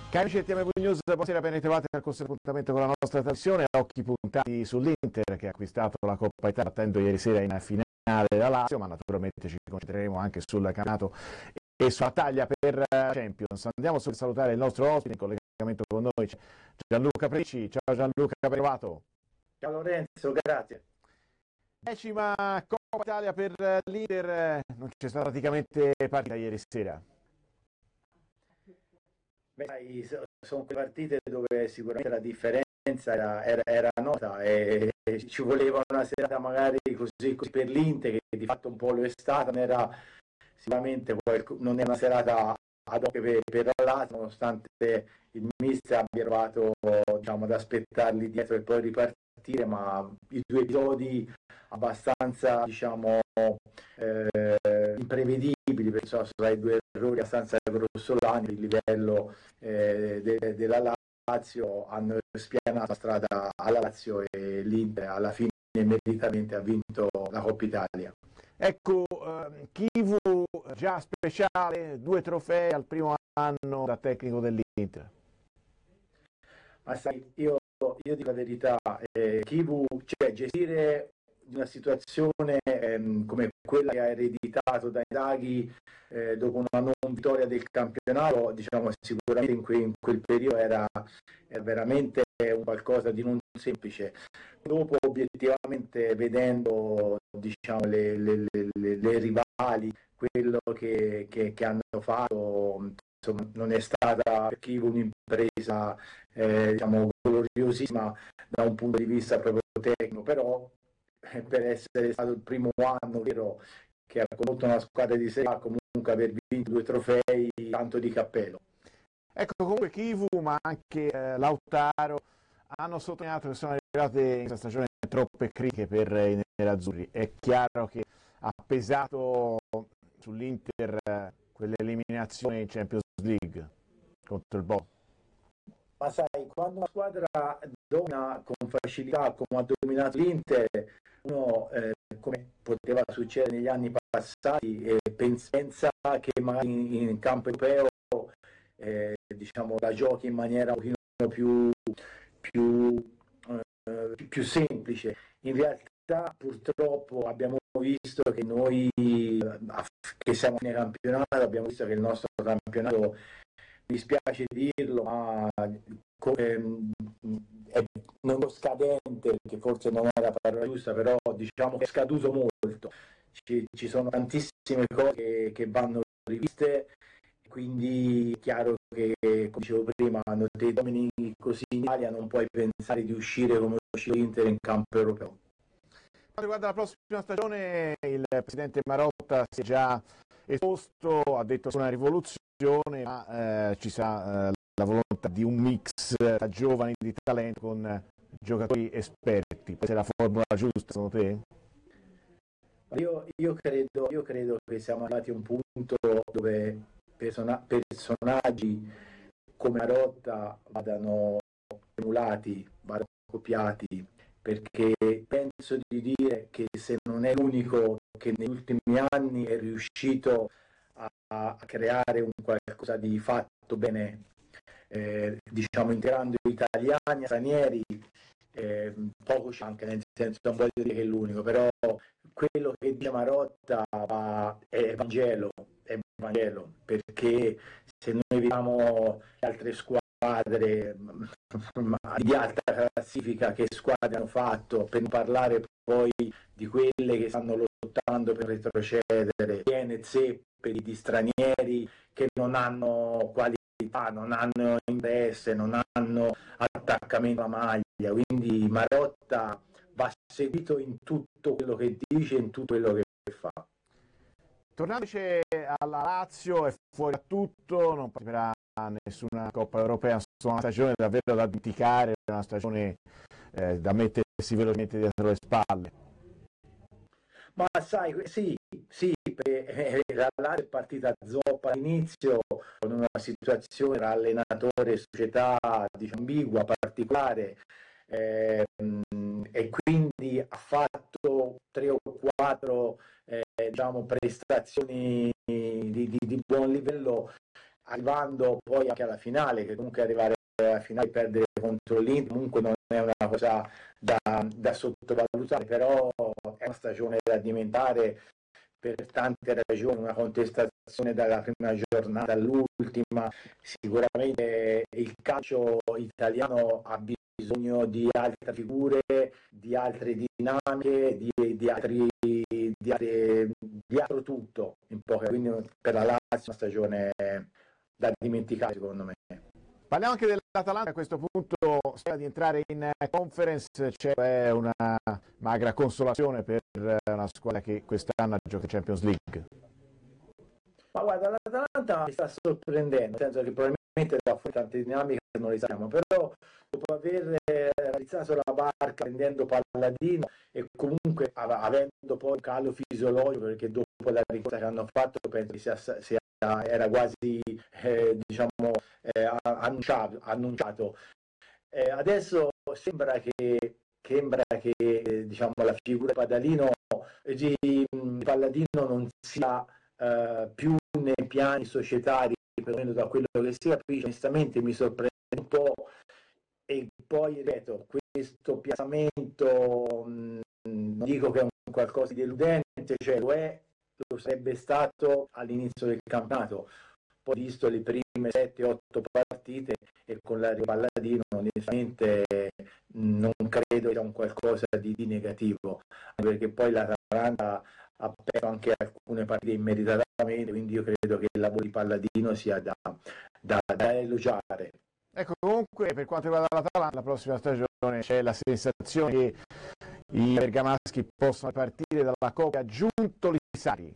Cari amici di TMV News, buonasera, ben ritrovati al corso di appuntamento con la nostra trasmissione. Occhi puntati sull'Inter che ha acquistato la Coppa Italia battendo ieri sera in finale la Lazio, ma naturalmente ci concentreremo anche sul campionato e sulla taglia per Champions. Andiamo a salutare il nostro ospite in collegamento con noi, Gianluca Pricci. Ciao Gianluca, ben trovato. Ciao Lorenzo, grazie. 10ª Coppa Italia per l'Inter, non c'è stata praticamente partita ieri sera. Beh, sono quelle partite dove sicuramente la differenza era nota e ci voleva una serata magari così per l'Inter, che di fatto un po' lo è stata, non era una serata ad hoc per la Lazio, nonostante il mister abbia provato, diciamo, ad aspettarli dietro e poi ripartire, ma i due episodi abbastanza, diciamo, imprevedibili, penso ai due errori abbastanza grossolani, il livello della Lazio hanno spianato la strada alla Lazio e l'Inter alla fine meritamente ha vinto la Coppa Italia. Ecco, Chivu già speciale, 2 trofei al primo anno da tecnico dell'Inter. Ma sai, io dico la verità, Chivu, cioè gestire una situazione come quella che ha ereditato dai Draghi dopo una non vittoria del campionato, diciamo sicuramente in quel periodo era veramente un qualcosa di non semplice. Dopo obiettivamente vedendo, diciamo, le rivali, quello che hanno fatto, insomma, non è stata per Chivu un'impresa diciamo gloriosissima da un punto di vista proprio tecnico, però per essere stato il primo anno vero che ha condotto una squadra di Serie A, comunque aver vinto 2 trofei, tanto di cappello. Ecco, comunque Chivu ma anche Lautaro hanno sottolineato che sono arrivate in questa stagione troppe critiche per i nerazzurri. È chiaro che ha pesato sull'Inter quell'eliminazione in Champions League contro il Bo. Ma sai, quando una squadra domina con facilità come ha dominato l'Inter, uno, come poteva succedere negli anni passati, pensa che magari in campo europeo diciamo, la giochi in maniera un pochino più semplice. In realtà purtroppo abbiamo visto che noi che siamo in campionato, abbiamo visto che il nostro campionato, mi dispiace dirlo, ma è non scadente, perché forse non è la parola giusta, però diciamo che è scaduto molto. Ci sono tantissime cose che vanno riviste, quindi è chiaro che, come dicevo prima, quando te domini così in Italia non puoi pensare di uscire come uscito l'Inter in campo europeo. Per quanto riguarda la prossima stagione, il presidente Marotta si è già esposto, ha detto che è una rivoluzione, ma ci sarà la volontà di un mix tra giovani di talento con giocatori esperti. Questa è la formula giusta, secondo te? Io credo che siamo arrivati a un punto dove personaggi come Marotta vadano emulati, vadano copiati, perché penso di dire che se non è l'unico che negli ultimi anni è riuscito a creare un qualcosa di fatto bene, diciamo integrando italiani, stranieri, poco c'è anche, nel senso non voglio dire che è l'unico, però quello che dice Marotta è Vangelo, perché se noi vediamo le altre squadre di alta classifica che squadre hanno fatto, per non parlare poi di quelle che stanno lottando per retrocedere, piene zeppe di stranieri che non hanno qualità, non hanno interesse, non hanno attaccamento alla maglia, quindi Marotta va seguito in tutto quello che dice, in tutto quello che fa. Tornandoci alla Lazio, è fuori da tutto, non parteciperà a nessuna Coppa Europea, insomma una stagione davvero da dimenticare, una stagione da mettersi velocemente dietro le spalle. Ma sai, sì, perché la Lazio è partita zoppa all'inizio con una situazione tra allenatore e società, diciamo, ambigua, particolare, e quindi ha fatto 3 o 4 diciamo, prestazioni di buon livello, arrivando poi anche alla finale, che comunque arrivare alla finale e perdere contro l'Inter comunque non è una cosa da sottovalutare, però è una stagione da dimenticare per tante ragioni, una contestazione dalla prima giornata all'ultima. Sicuramente il calcio italiano ha bisogno di altre figure, di altre dinamiche, di altro tutto in poche. Quindi per la Lazio è una stagione da dimenticare, secondo me. Parliamo anche dell'Atalanta, a questo punto spera di entrare in conference, c'è una magra consolazione per una squadra che quest'anno gioca Champions League. Ma guarda, l'Atalanta mi sta sorprendendo, nel senso che probabilmente da fuori tante dinamiche non le sappiamo, però dopo aver realizzato la barca prendendo Palladino e comunque avendo poi un calo fisiologico, perché dopo la ricorsa che hanno fatto penso che era quasi annunciato. Adesso sembra che diciamo, la figura di Palladino non sia più nei piani societari, perlomeno da quello che si capisce. Onestamente mi sorprende un po', e poi ripeto, questo piazzamento non dico che è un qualcosa di deludente, cioè lo sarebbe stato all'inizio del campionato, poi visto le prime 7-8 partite e con la Palladino onestamente non credo sia un qualcosa di negativo, perché poi l'Atalanta ha perso anche alcune partite immeritatamente, quindi io credo che il lavoro di Palladino sia da elogiare. Ecco, comunque per quanto riguarda l'Atalanta, la prossima stagione c'è la sensazione che i bergamaschi possano partire dalla coppia Giuntoli-Sarri.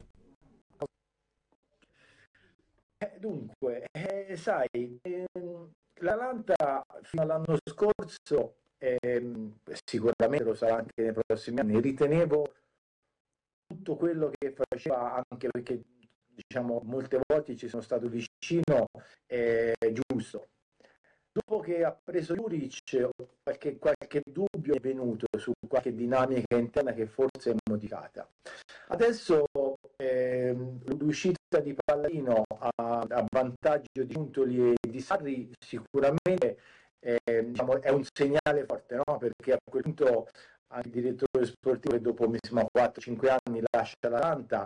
Dunque, sai, l'Atalanta fino all'anno scorso, sicuramente lo sarà anche nei prossimi anni, ritenevo tutto quello che faceva, anche perché diciamo molte volte ci sono stato vicino, giusto. Dopo che ha preso Juric, qualche dubbio è venuto su qualche dinamica interna che forse è modificata. Adesso l'uscita di Palladino a vantaggio di Giuntoli e di Sarri sicuramente diciamo, è un segnale forte, no? Perché a quel punto anche il direttore sportivo, che dopo 4-5 anni lascia l'Atalanta,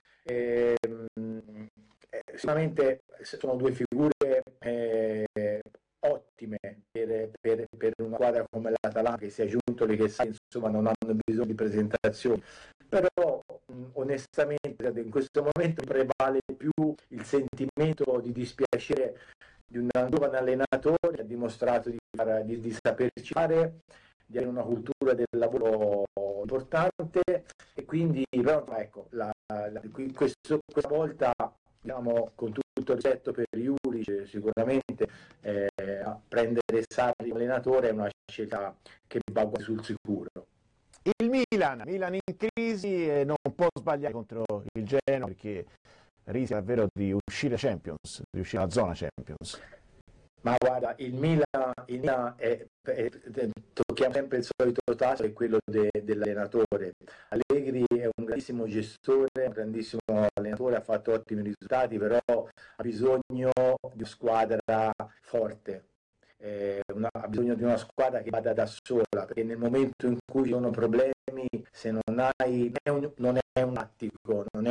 sicuramente sono due figure ottime per una squadra come l'Atalanta, che sia Giuntoli che Sarri, insomma non hanno bisogno di presentazioni, però onestamente in questo momento prevale più il sentimento di dispiacere di un giovane allenatore che ha dimostrato di saperci fare, di avere una cultura del lavoro importante, e quindi però ecco questa volta, diciamo, con tutto il rispetto per Juric, sicuramente prendere Sarri come allenatore è una scelta che va quasi sul sicuro. Il Milan in crisi e non può sbagliare contro il Genoa, perché rischia davvero di uscire Champions, di uscire dalla zona Champions. Ma guarda, il Milan tocchiamo sempre il solito tasto, è quello dell'allenatore. Allegri è un grandissimo gestore, un grandissimo allenatore, ha fatto ottimi risultati, però ha bisogno di una squadra forte, ha bisogno di una squadra che vada da sola, perché nel momento in cui ci sono problemi, se non hai, non è un tattico, non è